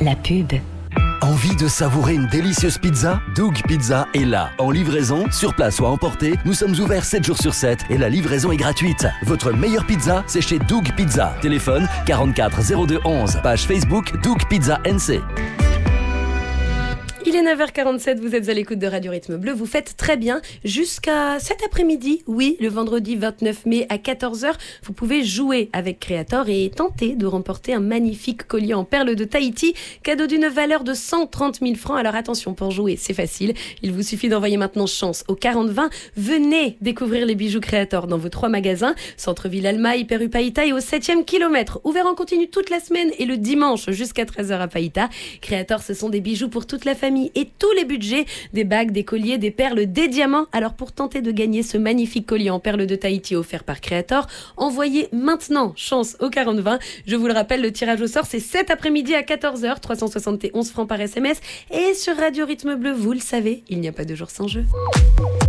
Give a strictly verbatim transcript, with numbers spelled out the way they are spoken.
la pub. Envie de savourer une délicieuse pizza? Doug Pizza est là. En livraison, sur place ou à emporter, nous sommes ouverts sept jours sur sept et la livraison est gratuite. Votre meilleure pizza, c'est chez Doug Pizza. Téléphone quarante-quatre zéro deux onze. Page Facebook Doug Pizza N C. Il est neuf heures quarante-sept, vous êtes à l'écoute de Radio Rythme Bleu, vous faites très bien jusqu'à cet après-midi, oui, le vendredi vingt-neuf mai à quatorze heures, vous pouvez jouer avec Creator et tenter de remporter un magnifique collier en perles de Tahiti, cadeau d'une valeur de cent trente mille francs. Alors attention, pour jouer, c'est facile, il vous suffit d'envoyer maintenant chance au quarante vingt. Venez découvrir les bijoux Creator dans vos trois magasins, Centre-Ville Almaï, Peru Païta et au septième kilomètre, ouvert en continu toute la semaine et le dimanche jusqu'à treize heures à Païta. Creator, ce sont des bijoux pour toute la famille et tous les budgets, des bagues, des colliers, des perles, des diamants. Alors pour tenter de gagner ce magnifique collier en perles de Tahiti offert par Creator, envoyez maintenant chance au quarante vingt. Je vous le rappelle, le tirage au sort c'est cet après-midi à quatorze heures, trois cent soixante et onze francs par S M S, et sur Radio Rythme Bleu, vous le savez, il n'y a pas de jour sans jeu.